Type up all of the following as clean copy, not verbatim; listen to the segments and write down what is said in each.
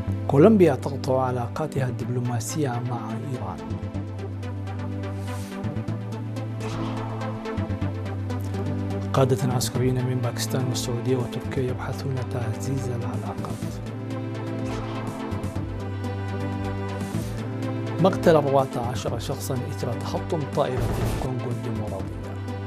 كولومبيا تقطع علاقاتها الدبلوماسية مع إيران. قادة عسكريين من باكستان والسعودية وتركيا يبحثون تعزيز العلاقات. مقتل 14 شخصا إثر تحطم طائرة في الكونغو الديمقراطية.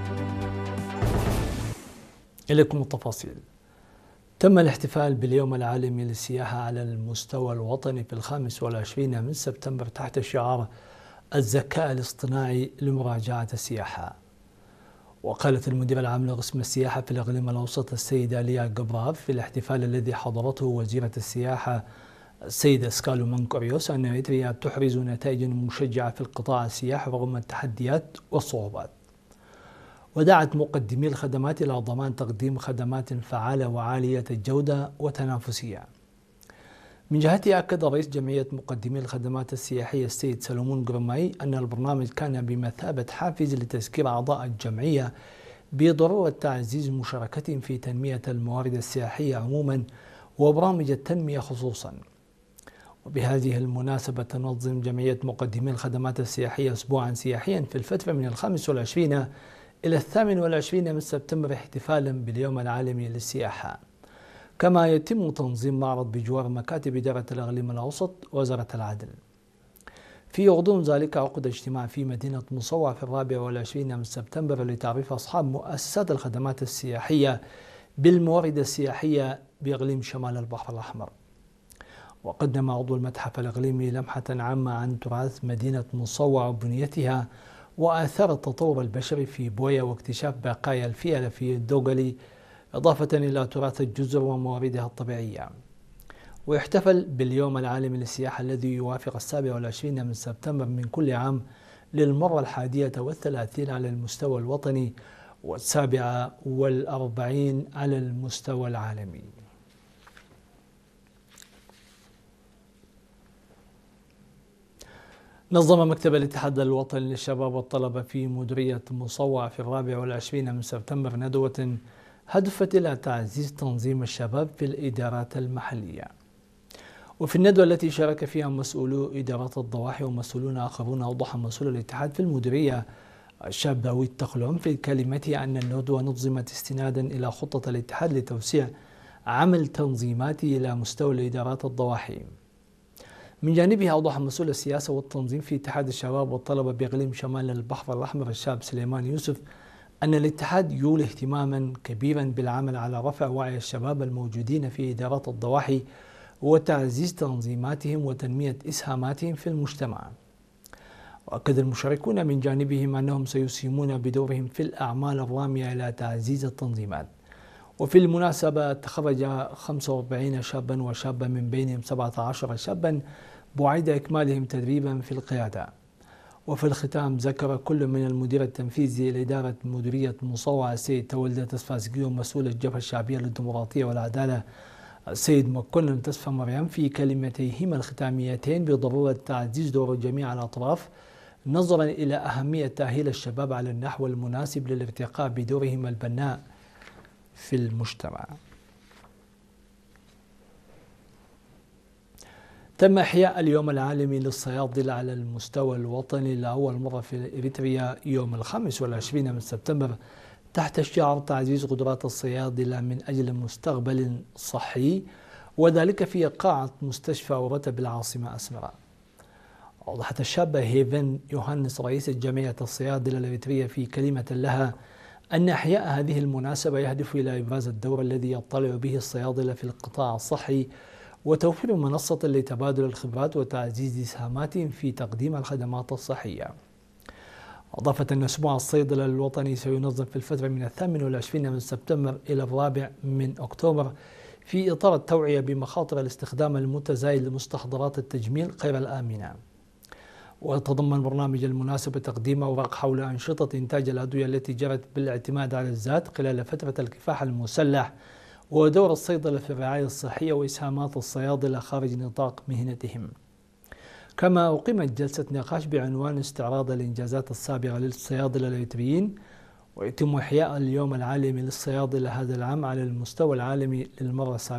إليكم التفاصيل. تم الاحتفال باليوم العالمي للسياحة على المستوى الوطني في 25 من سبتمبر تحت شعار الذكاء الاصطناعي لمراجعة السياحة. وقالت المدير العام لقسم السياحة في الإقليم الأوسط السيدة ليا جبراف في الاحتفال الذي حضرته وزيرة السياحة السيدة سكالو مانكوريوس أن إريتريا تحرز نتائج مشجعة في القطاع السياحي رغم التحديات والصعوبات. ودعت مقدمي الخدمات إلى ضمان تقديم خدمات فعالة وعالية الجودة وتنافسية. من جهته أكد رئيس جمعية مقدمي الخدمات السياحية السيد سلومون جرماي أن البرنامج كان بمثابة حافز لتذكير أعضاء الجمعية بضرورة تعزيز مشاركتهم في تنمية الموارد السياحية عموما وبرامج التنمية خصوصا. وبهذه المناسبة تنظم جمعية مقدمي الخدمات السياحية أسبوعا سياحيا في الفترة من 25 إلى 28 من سبتمبر احتفالا باليوم العالمي للسياحة. كما يتم تنظيم معرض بجوار مكاتب إدارة الإقليم الأوسط وزارة العدل. في غضون ذلك عقد اجتماع في مدينة مصوع في 24 من سبتمبر لتعريف أصحاب مؤسسات الخدمات السياحية بالموارد السياحية بإقليم شمال البحر الأحمر. وقدم عضو المتحف الإقليمي لمحة عامة عن تراث مدينة مصوع وبنيتها وآثار التطور البشري في بويا واكتشاف بقايا الفيلة في الدوغلي إضافة إلى تراث الجزر ومواردها الطبيعية. ويحتفل باليوم العالمي للسياحة الذي يوافق 27 من سبتمبر من كل عام للمرة 31 على المستوى الوطني و47 على المستوى العالمي. نظم مكتب الاتحاد الوطني للشباب والطلبة في مديرية مصوع في 24 من سبتمبر ندوة هدفت إلى تعزيز تنظيم الشباب في الإدارات المحلية. وفي الندوة التي شارك فيها مسؤولو إدارات الضواحي ومسؤولون آخرون، أوضح مسؤول الاتحاد في المديرية الشاب داوود تخلوم في كلمته أن الندوة نظمت استنادا إلى خطة الاتحاد لتوسيع عمل تنظيماته إلى مستوى الإدارات الضواحي. من جانبها أوضح مسؤول السياسة والتنظيم في اتحاد الشباب والطلبة بإقليم شمال البحر الأحمر الشاب سليمان يوسف أن الاتحاد يولي اهتماما كبيرا بالعمل على رفع وعي الشباب الموجودين في إدارات الضواحي وتعزيز تنظيماتهم وتنمية إسهاماتهم في المجتمع. وأكد المشاركون من جانبهم أنهم سيسهمون بدورهم في الأعمال الرامية إلى تعزيز التنظيمات. وفي المناسبة تخرج 45 شابا وشابة من بينهم 17 شابا بعد إكمالهم تدريبا في القيادة. وفي الختام ذكر كل من المدير التنفيذي لإدارة مديرية مصوع السيد تولد تسفاسقي ومسؤول الجبهة الشعبية للديمقراطية والعدالة السيد مكنن تسفى مريم في كلمتيهما الختاميتين بضرورة تعزيز دور جميع الأطراف نظرا إلى أهمية تأهيل الشباب على النحو المناسب للارتقاء بدورهم البناء في المجتمع. تم إحياء اليوم العالمي للصيادلة على المستوى الوطني لأول مرة في إريتريا يوم 25 من سبتمبر تحت شعار تعزيز قدرات الصيادلة من أجل مستقبل صحي، وذلك في قاعة مستشفى أورتا بالعاصمة أسمرا. أوضحت الشابة هيفن يوهانس رئيسة جمعية الصيادلة الإريترية في كلمة لها أن إحياء هذه المناسبة يهدف إلى إبراز الدور الذي يطلع به الصيادلة في القطاع الصحي وتوفير منصة لتبادل الخبرات وتعزيز إسهاماتهم في تقديم الخدمات الصحية. أضافت أن أسبوع الصيدلة الوطني سينظم في الفترة من 28 من سبتمبر إلى 4 من أكتوبر في إطار التوعية بمخاطر الاستخدام المتزايد لمستحضرات التجميل غير الآمنة. وتضمن برنامج المناسبة تقديم أوراق حول أنشطة إنتاج الأدوية التي جرت بالاعتماد على الذات خلال فترة الكفاح المسلح ودور الصيدلة في الرعاية الصحية وإسهامات الصيادلة خارج نطاق مهنتهم. كما أقيمت جلسة نقاش بعنوان استعراض الإنجازات السابقة للصيادلة الإريتريين، ويتم إحياء اليوم العالمي للصيادلة هذا العام على المستوى العالمي للمرة السابقة.